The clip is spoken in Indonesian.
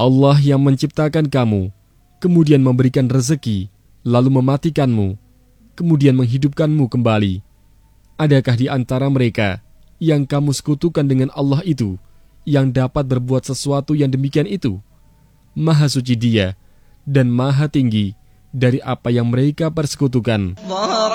Allah yang menciptakan kamu, kemudian memberikan rezeki, lalu mematikanmu, kemudian menghidupkanmu kembali. Adakah di antara mereka yang kamu sekutukan dengan Allah itu, yang dapat berbuat sesuatu yang demikian itu? Maha suci Dia dan maha tinggi dari apa yang mereka persekutukan.